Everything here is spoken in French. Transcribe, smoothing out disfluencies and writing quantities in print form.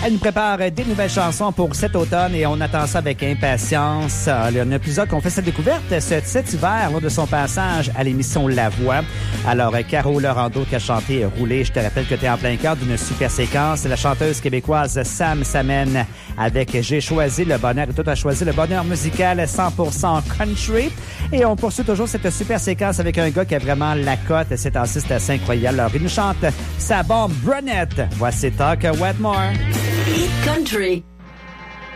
Elle nous prépare des nouvelles chansons pour cet automne et on attend ça avec impatience. Il y en a plusieurs qui ont fait cette découverte cet hiver lors de son passage à l'émission La Voix. Alors, Caro Laurando qui a chanté « Rouler », je te rappelle que tu es en plein cœur d'une super séquence. La chanteuse québécoise Sam Samen avec « J'ai choisi le bonheur » et tout a choisi le bonheur musical 100% country. Et on poursuit toujours cette super séquence avec un gars qui a vraiment la cote. Cet artiste assez incroyable. Alors, il nous chante sa bombe Brunette. Voici Talk Wetmore. Country.